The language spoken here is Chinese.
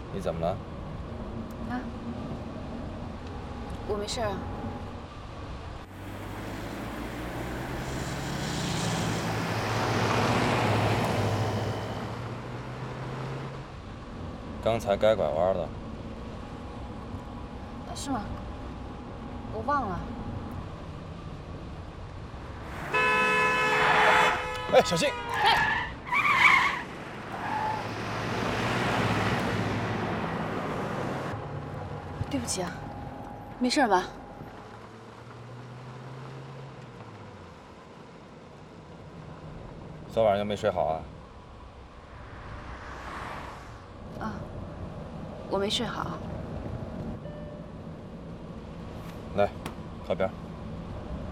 你怎么了？ 啊，我没事啊。 刚才该拐弯了。 是吗？我忘了。 哎，小心！ 对不起啊，没事吧？ 昨晚又没睡好啊？ 啊，我没睡好。 来，靠边。